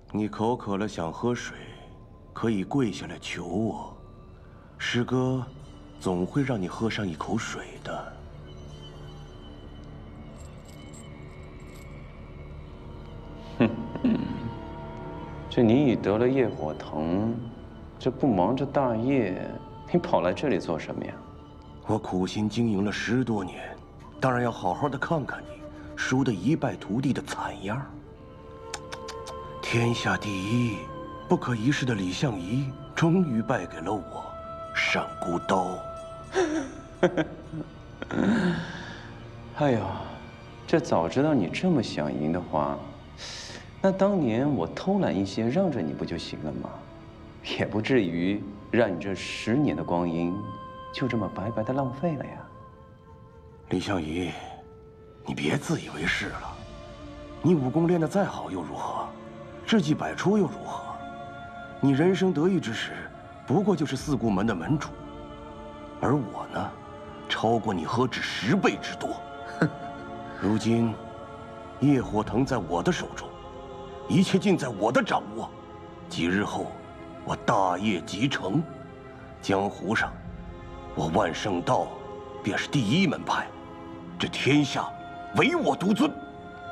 你口渴了想喝水，可以跪下来求我，师哥总会让你喝上一口水的。 这你已得了业火藤，这不忙着大业，你跑来这里做什么呀？ 我苦心经营了10多年，当然要好好的看看你输得一败涂地的惨样。天下第一、不可一世的李相夷，终于败给了我，闪孤刀。 哎呦，这早知道你这么想赢的话，那当年我偷懒一些，让着你不就行了吗？也不至于让你这10年的光阴就这么白白的浪费了呀。 李相夷，你别自以为是了。你武功练得再好又如何？智计百出又如何？你人生得意之时，不过就是四顾门的门主，而我呢，超过你何止10倍之多。如今，业火藤在我的手中，一切尽在我的掌握。几日后，我大业即成，江湖上，我万圣道便是第一门派，这天下唯我独尊。